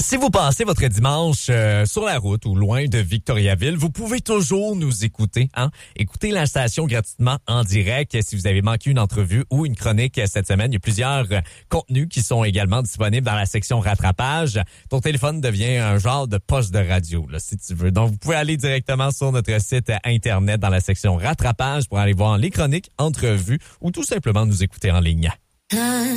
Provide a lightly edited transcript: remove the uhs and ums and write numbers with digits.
Si vous passez votre dimanche sur la route ou loin de Victoriaville, vous pouvez toujours nous écouter. Écoutez la station gratuitement en direct. Si vous avez manqué une entrevue ou une chronique cette semaine, il y a plusieurs contenus qui sont également disponibles dans la section rattrapage. Ton téléphone devient un genre de poste de radio, là, si tu veux. Donc, vous pouvez aller directement sur notre site Internet dans la section rattrapage pour aller voir les chroniques, entrevues ou tout simplement nous écouter en ligne.